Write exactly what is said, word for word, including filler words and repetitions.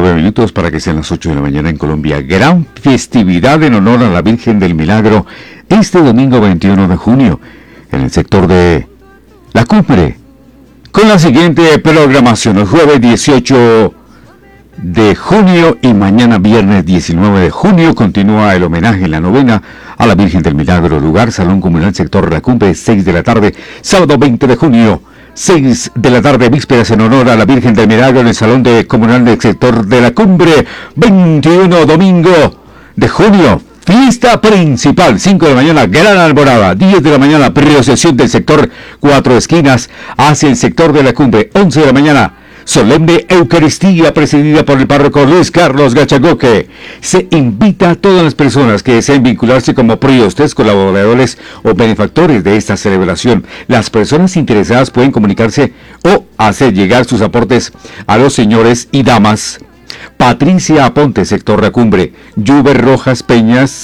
nueve minutos para que sean las ocho de la mañana en Colombia. Gran festividad en honor a la Virgen del Milagro este domingo veintiuno de junio en el sector de La Cumbre. Con la siguiente programación, el jueves dieciocho de junio y mañana viernes diecinueve de junio continúa el homenaje en la novena a la Virgen del Milagro. Lugar, Salón Comunal Sector La Cumbre, seis de la tarde, sábado veinte de junio. seis de la tarde, vísperas en honor a la Virgen del Milagro en el Salón de Comunal del Sector de La Cumbre. veintiuno, domingo de junio, fiesta principal. cinco de la mañana, gran alborada. diez de la mañana, procesión del sector Cuatro Esquinas hacia el sector de La Cumbre. once de la mañana, solemne Eucaristía presidida por el párroco Luis Carlos Gachagoque. Se invita a todas las personas que deseen vincularse como priostes, colaboradores o benefactores de esta celebración. Las personas interesadas pueden comunicarse o hacer llegar sus aportes a los señores y damas Patricia Aponte, sector La Cumbre, Lluver Rojas Peñas,